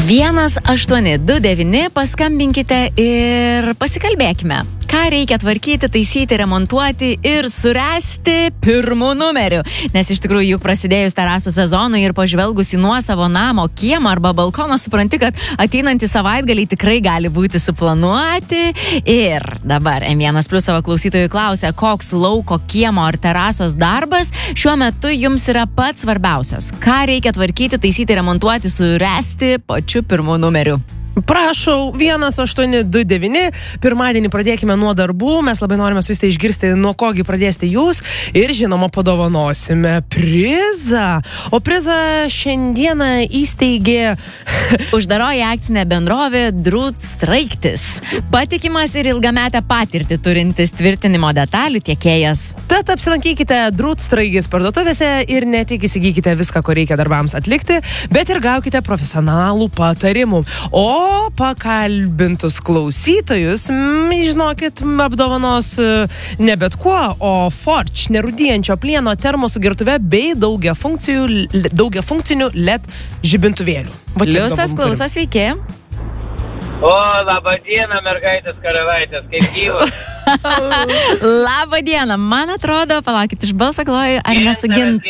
1829 paskambinkite ir pasikalbėkime. Ką reikia tvarkyti, taisyti, remontuoti ir surasti pirmu numeriu. Nes iš tikrųjų, juk prasidėjus terasų sezonui ir pažvelgus į nuosavo namo kiemą arba balkoną, supranti, kad ateinantį savaitgalį tikrai gali būti suplanuoti. Ir dabar M1 Plus savo klausytojų klausia, koks lauko kiemo ar terasos darbas šiuo metu jums yra pats svarbiausias. Ką reikia tvarkyti, taisyti, remontuoti, surasti pačiu pirmu numeriu. Prašau, 1829, pirmadienį pradėkime nuo darbų, mes labai norime su jūs tai išgirsti, nuo kogi pradėsite jūs ir žinoma padovanosime prizą. O prizą šiandieną įsteigė uždaroji akcinė bendrovė Drūtstraiktis, patikimas ir ilgametę patirtį turintis tvirtinimo detalių tiekėjas. Tad apsilankykite Drūtstraigis parduotuvėse ir ne tik įsigykite viską, ko reikia darbams atlikti, bet ir gaukite profesionalų patarimų. O pakalbintus klausytojus, žinokit, apdovanos ne bet kuo, o Forge nerūdijančio plieno termosų gertuve bei daugiafunkcinių LED žibintuvėlių. Liusas klauso, sveiki. O, labą dieną, mergaitės karalaitės, kaip gyvos. Labą dieną, man atrodo, palaukit, iš balso galvoju, ar nesu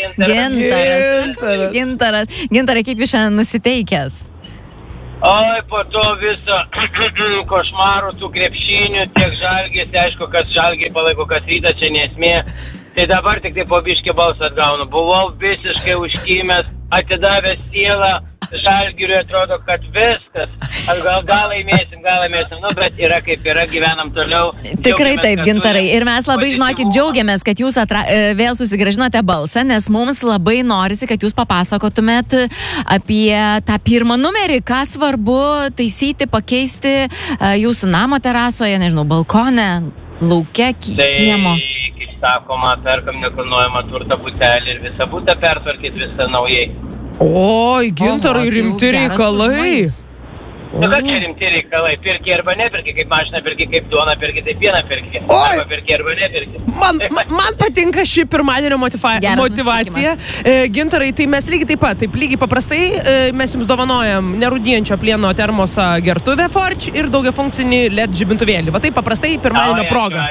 Gintaras. Gintarai, kaip jūs šiandien nusiteikęs? Oi, po to viso košmarų, tų krepšinių, tiek Žalgiris, aišku, kas Žalgirį palaiko, kas Rytą, čia nesmė. Tai dabar tik tai po biškį balsą atgaunu. Buvau visiškai užkimęs, atidavęs sielą Žalgiriui, atrodo, kad viskas. Gal laimėsim, nu, bet yra kaip yra, gyvenam toliau. Tikrai taip, Gintarai. Ir mes labai, žinokit, džiaugiamės, kad jūs vėl susigrąžinote balsą, nes mums labai norisi, kad jūs papasakotumėt apie tą pirmą numerį, ką svarbu taisyti, pakeisti jūsų namo terasoje, nežinau, balkone, lauke, kiemo. Tai, kaip sakoma, perkam nekilnojamą turtą butelį ir visą butą pertvarkyti visą naujai. Oi, Gintarai, rimti reikalai. Nu, ką čia rimti reikalai? Pirki arba nepirki, kaip mašiną pirki, kaip duoną pirki, taip pieną pirki. Arba pirki arba nepirki. Man patinka ši pirmadienio motyvacija. Gintarai, tai mes lygiai taip pat, taip lygiai paprastai mes jums dovanojam nerūdijančio plieno termosą gertuvę Forge ir daugiafunkcinį LED žibintuvėlį. Va taip paprastai pirmadienio proga.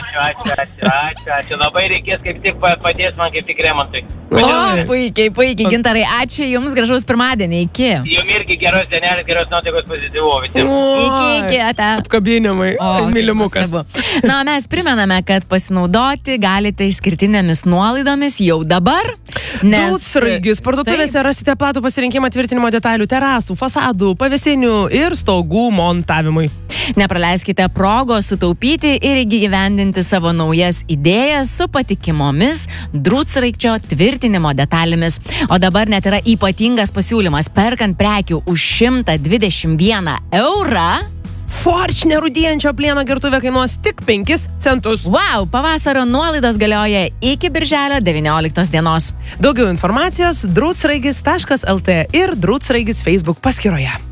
Ačiū. Labai reikės kaip tik padės man kaip tik remontui. O, puikiai, Gintarai, ačiū jums, gražaus pirmadienį, iki. Jums irgi geros dienelės, geros nuotaikos, pozityvų. Iki, ate. Apkabinimai, mylimukas. Na, mes primename, kad pasinaudoti galite išskirtinėmis nuolaidomis jau dabar. Drūtstraigis parduotuvėse rasite platų pasirinkimą tvirtinimo detalių terasų, fasadų, pavėsinių ir stogų montavimui. Nepraleiskite progos sutaupyti ir įgyvendinti savo naujas idėjas su patikimomis Drūtstraigčio tvirtinimo detalėmis. O dabar net yra ypatingas pasiūlymas, perkant prekių už 121 eurą. Forge nerūdijančio plieno gertuvė kainuos tik 5 centus. Wow, pavasario nuolaidos galioja iki birželio 19 dienos. Daugiau informacijos drūtstraigis.lt ir Drūtstraigis Facebook paskyroje.